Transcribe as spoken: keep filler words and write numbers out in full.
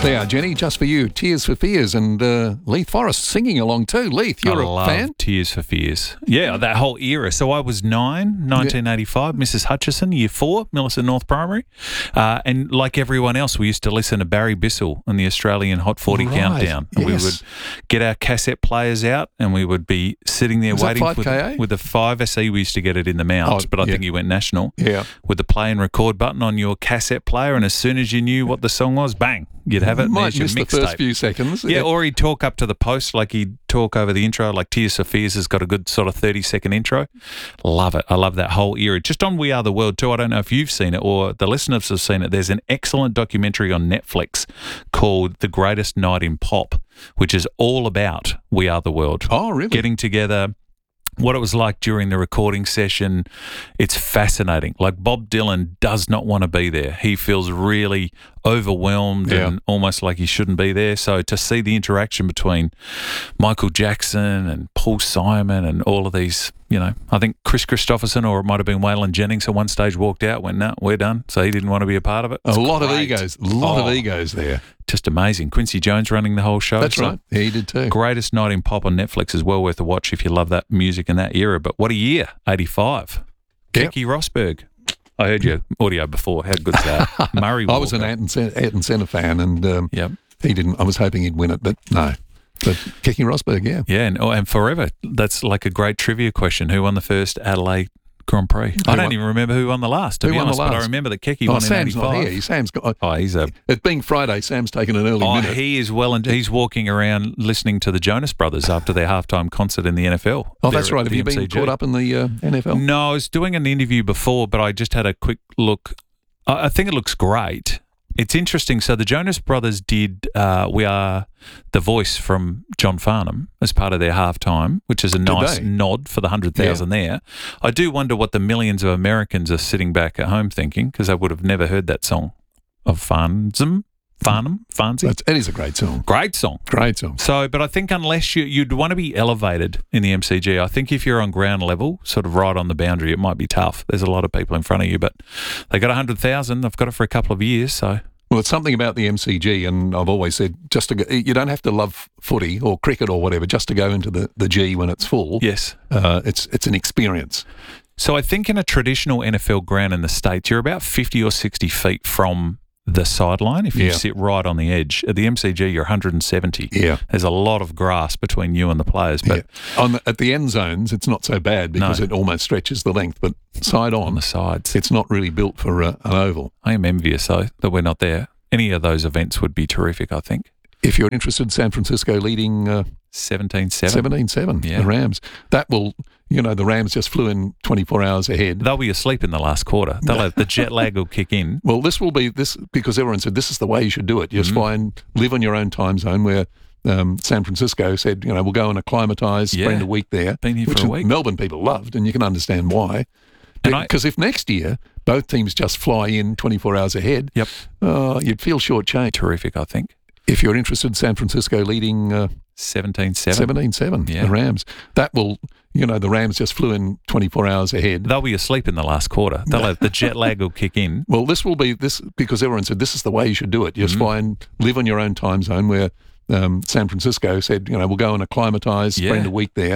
They are, Jenny, just for you. Tears for Fears, and uh, Leith Forrest singing along too. Leith, you're I a love fan? Tears for Fears. Yeah, that whole era. So I was nine, nineteen eighty-five, Missus Hutchison, year four, Millicent North Primary. Uh, and like everyone else, we used to listen to Barry Bissell and the Australian Hot forty Right, Countdown. And yes. we would get our cassette players out and we would be sitting there Was that waiting five for K A? the, with the five S E. We used to get it in the Mount, Oh, but I yeah. think you went national. Yeah. With the play and record button on your cassette player, and as soon as you knew what the song was, bang, you'd have it. and Might there's your miss the mixtape. first few seconds. Yeah, or he'd talk up to the post like he'd talk over the intro, like Tears for Fears has got a good sort of thirty-second intro. Love it. I love that whole era. Just on We Are the World too, I don't know if you've seen it or the listeners have seen it. There's an excellent documentary on Netflix called The Greatest Night in Pop, which is all about We Are the World. Oh, really? Getting together, what it was like during the recording session. It's fascinating. Like Bob Dylan does not want to be there. He feels really overwhelmed Yeah. and almost like he shouldn't be there. So to see the interaction between Michael Jackson and Paul Simon and all of these, you know, I think Chris Christopherson or it might have been Waylon Jennings at one stage walked out, went, no, we're done. So he didn't want to be a part of it. A It's lot of great. egos. A lot Oh, of egos there. Just amazing. Quincy Jones running the whole show. That's So right. Yeah, he did too. Greatest Night in Pop on Netflix is well worth a watch if you love that music in that era. But what a year, eighty-five. Yep. Keke Rosberg. I heard your audio before. How good's that? Murray I was an Walker. Ayrton Sen- Ayrton Senna fan, and um, Yep. he didn't. I was hoping he'd win it, but no. But Keke Rosberg, yeah. Yeah, and, oh, and forever. That's like a great trivia question. Who won the first Adelaide Grand Prix? I Who don't won- even remember who won the last, to Who be won the honest, but I last? remember that Keke Oh, won Sam's in not eighty-five. here. Sam's got. Oh, he's a... It being Friday, Sam's taken an early Oh, minute. he is well, and he's walking around listening to the Jonas Brothers after their halftime concert in the N F L. Oh, there that's at right. Have the you been M C G. caught up in the uh, N F L? No, I was doing an interview before, but I just had a quick look. I I think it looks great. It's interesting. So the Jonas Brothers did uh, We Are the Voice from John Farnham as part of their halftime, which is a nice they? nod for the one hundred thousand there. I do wonder what the millions of Americans are sitting back at home thinking, because they would have never heard that song of Farnham. Farnham? Farnsey? That's, it is a great song. Great song. Great song. So, but I think unless you, you'd want to be elevated in the M C G, I think if you're on ground level, sort of right on the boundary, it might be tough. There's a lot of people in front of you, but they got one hundred thousand. They've got it for a couple of years, so... Well, it's something about the M C G, and I've always said just to go, you don't have to love footy or cricket or whatever just to go into the, the G when it's full. Yes. Uh, it's it's an experience. So I think in a traditional N F L ground in the States, you're about fifty or sixty feet from the sideline if you Yeah. sit right on the edge. At the M C G, you're one hundred seventy. Yeah. There's a lot of grass between you and the players, but yeah. On the, at the end zones, it's not so bad because No. it almost stretches the length, but side on on, the sides. it's not really built for uh, an oval. I am envious, though, that we're not there. Any of those events would be terrific, I think. If you're interested, San Francisco leading uh, seventeen seven. seventeen seven, Yeah. the Rams. That will, you know, the Rams just flew in twenty-four hours ahead. They'll be asleep in the last quarter. They'll have, the jet lag will kick in. Well, this will be this because everyone said this is the way you should do it. You just Mm-hmm. fly and live on your own time zone. Where um, San Francisco said, you know, we'll go and acclimatise, Yeah. spend a week there. Been here for which a week. Melbourne people loved, and you can understand why. And I- Because if next year both teams just fly in twenty-four hours ahead, Yep. uh, you'd feel shortchanged. Terrific, I think. If you're interested, San Francisco leading uh, seventeen seven. seventeen seven, Yeah. the Rams. That will, you know, the Rams just flew in twenty-four hours ahead. They'll be asleep in the last quarter. They'll have, the jet lag will kick in. Well, this will be this because everyone said this is the way you should do it. You just Mhm. fly and live on your own time zone. Where um, San Francisco said, you know, we'll go and acclimatise, Yeah. spend a week there.